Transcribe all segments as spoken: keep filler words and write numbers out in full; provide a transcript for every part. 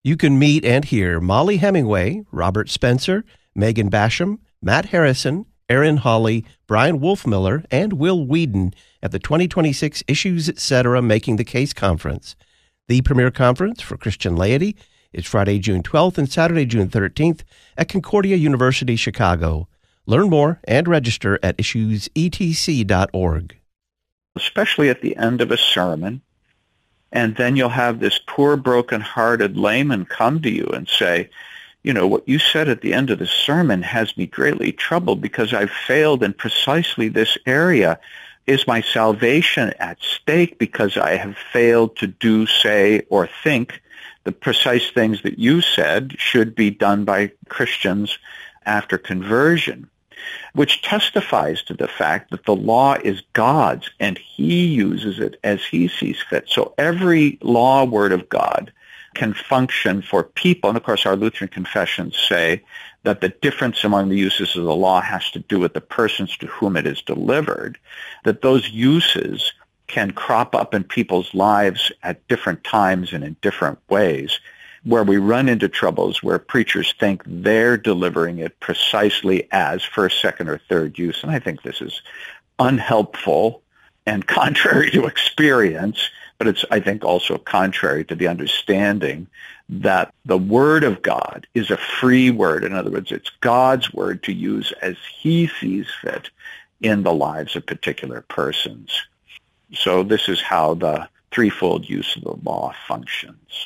You can meet and hear Molly Hemingway, Robert Spencer, Megan Basham, Matt Harrison, Aaron Hawley, Brian Wolfmiller, and Will Whedon at the twenty twenty-six Issues Etc. Making the Case Conference. The premier conference for Christian laity is Friday, June twelfth and Saturday, June thirteenth at Concordia University, Chicago. Learn more and register at issues e t c dot org. Especially at the end of a sermon, and then you'll have this poor, broken-hearted layman come to you and say, you know, what you said at the end of the sermon has me greatly troubled because I've failed in precisely this area. Is my salvation at stake because I have failed to do, say, or think the precise things that you said should be done by Christians after conversion? Which testifies to the fact that the law is God's and he uses it as he sees fit. So every law word of God can function for people. And of course, our Lutheran confessions say that the difference among the uses of the law has to do with the persons to whom it is delivered, that those uses can crop up in people's lives at different times and in different ways. Where we run into troubles where preachers think they're delivering it precisely as first, second, or third use. And I think this is unhelpful and contrary to experience, but it's, I think, also contrary to the understanding that the Word of God is a free word. In other words, it's God's word to use as he sees fit in the lives of particular persons. So this is how the threefold use of the law functions.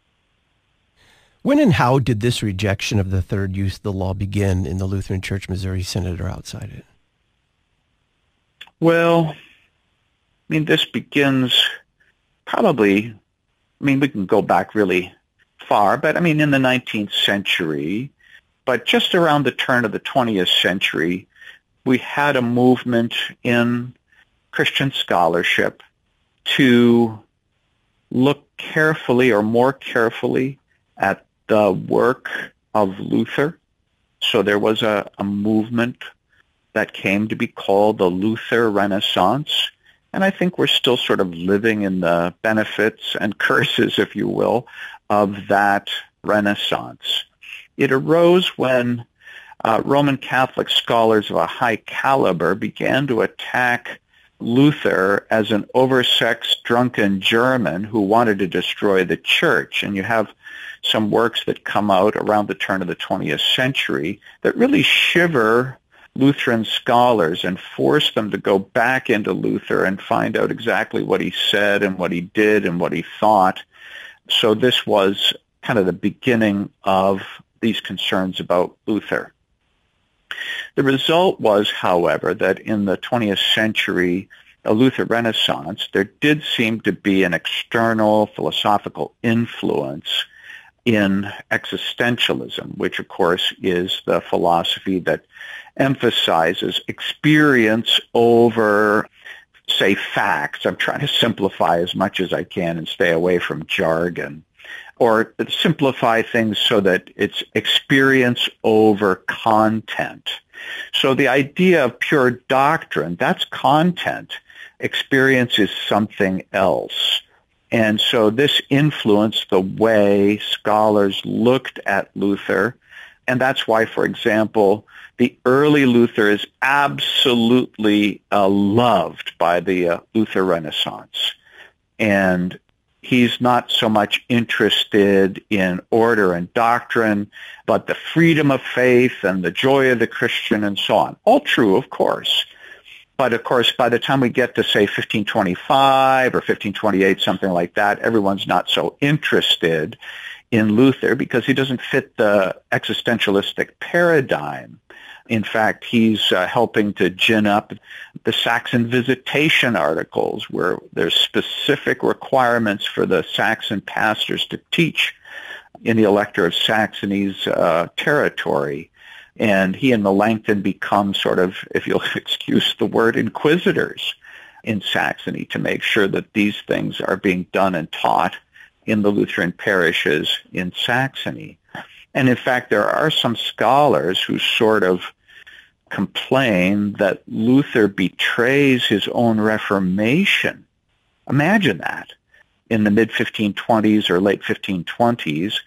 When and how did this rejection of the third use of the law begin in the Lutheran Church Missouri Synod or outside it? Well, I mean, this begins probably, I mean, we can go back really far, but I mean, in the nineteenth century, but just around the turn of the twentieth century, we had a movement in Christian scholarship to look carefully or more carefully at the work of Luther. So there was a, a movement that came to be called the Luther Renaissance. And I think we're still sort of living in the benefits and curses, if you will, of that Renaissance. It arose when uh, Roman Catholic scholars of a high caliber began to attack Luther as an oversexed, drunken German who wanted to destroy the church. And you have some works that come out around the turn of the twentieth century that really shiver Lutheran scholars and force them to go back into Luther and find out exactly what he said and what he did and what he thought. So this was kind of the beginning of these concerns about Luther. The result was, however, that in the twentieth century, a Luther Renaissance, there did seem to be an external philosophical influence in existentialism, which, of course, is the philosophy that emphasizes experience over, say, facts. I'm trying to simplify as much as I can and stay away from jargon, or simplify things so that it's experience over content. So the idea of pure doctrine, that's content. Experience is something else. And so this influenced the way scholars looked at Luther. And that's why, for example, the early Luther is absolutely uh, loved by the uh, Luther Renaissance. And he's not so much interested in order and doctrine, but the freedom of faith and the joy of the Christian and so on. All true, of course. But, of course, by the time we get to, say, fifteen twenty-five or fifteen twenty-eight, something like that, everyone's not so interested in Luther because he doesn't fit the existentialistic paradigm. In fact, he's uh, helping to gin up the Saxon Visitation articles where there's specific requirements for the Saxon pastors to teach in the Elector of Saxony's uh, territory. And he and Melanchthon become sort of, if you'll excuse the word, inquisitors in Saxony to make sure that these things are being done and taught in the Lutheran parishes in Saxony. And in fact, there are some scholars who sort of complain that Luther betrays his own Reformation. Imagine that. In the mid fifteen twenties or late fifteen twenties,